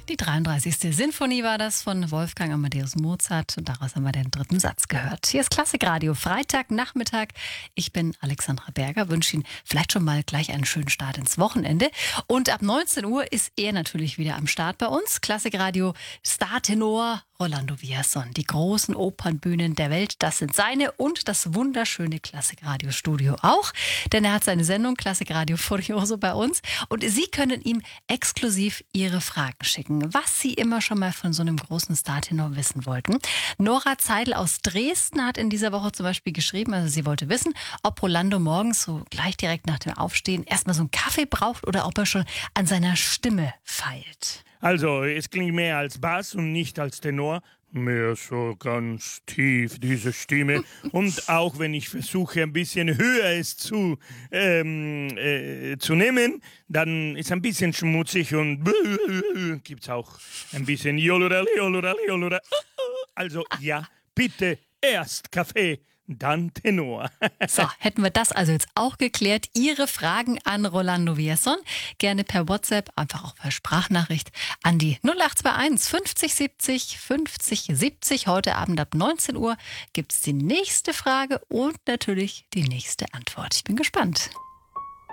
Die 33. Sinfonie war das von Wolfgang Amadeus Mozart und daraus haben wir den dritten Satz gehört. Hier ist Klassikradio, Freitagnachmittag. Ich bin Alexandra Berger, wünsche Ihnen vielleicht schon mal gleich einen schönen Start ins Wochenende. Und ab 19 Uhr ist er natürlich wieder am Start bei uns. Klassikradio Startenor Rolando Villazón. Die großen Opernbühnen der Welt, das sind seine und das wunderschöne Klassikradio-Studio auch. Denn er hat seine Sendung Klassikradio Furioso bei uns und Sie können ihm exklusiv Ihre Fragen schicken, was Sie immer schon mal von so einem großen Startenor wissen wollten. Nora Zeidel aus Dresden hat in dieser Woche zum Beispiel geschrieben, also sie wollte wissen, ob Rolando morgens so gleich direkt nach dem Aufstehen erstmal so einen Kaffee braucht oder ob er schon an seiner Stimme feilt. Also, es klingt mehr als Bass und nicht als Tenor. Mehr so ganz tief, diese Stimme. Und auch wenn ich versuche, ein bisschen höher es zu nehmen, dann ist ein bisschen schmutzig und gibt's auch ein bisschen Jolurali, Jolurali, Jolurali. Also, ja, bitte erst Kaffee, dann Tenor. So, hätten wir das also jetzt auch geklärt. Ihre Fragen an Rolando Villazón gerne per WhatsApp, einfach auch per Sprachnachricht an die 0821 50 70 50 70. Heute Abend ab 19 Uhr gibt es die nächste Frage und natürlich die nächste Antwort. Ich bin gespannt.